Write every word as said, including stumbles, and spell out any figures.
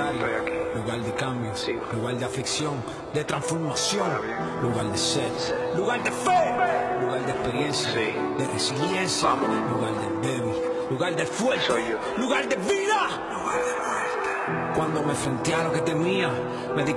necesario, Estoy aquí. lugar de cambio, Sigo. lugar de aflicción, de transformación, Ahora bien. lugar de sed, Sed. lugar de fe, lugar de experiencia, Sí. de resiliencia, Vamos. lugar del débil, lugar del fuerte, Soy yo. lugar de vida, lugar de muerte. Cuando me enfrenté a lo que temía, me di